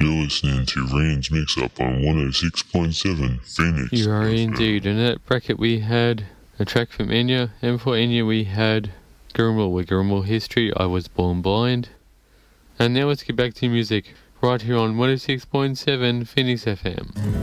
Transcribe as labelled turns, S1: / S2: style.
S1: You're listening to Rand's Mix-Up on 106.7 Phoenix.
S2: You are
S1: FM.
S2: indeed. In that bracket we had a track from Enya, and for Enya we had Gurumul with Gurumul History, I Was Born Blind. And now let's get back to music, right here on 106.7 Phoenix FM.